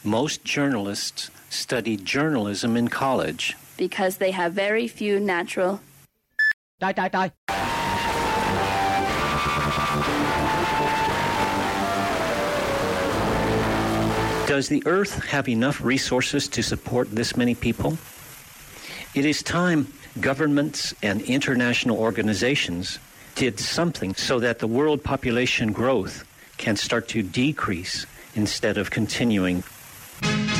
Most journalists study journalism in college. Because they have very few natural... Trời. Does the Earth have enough resources to support this many people? It is time governments and international organizations did something so that the world population growth can start to decrease instead of continuing.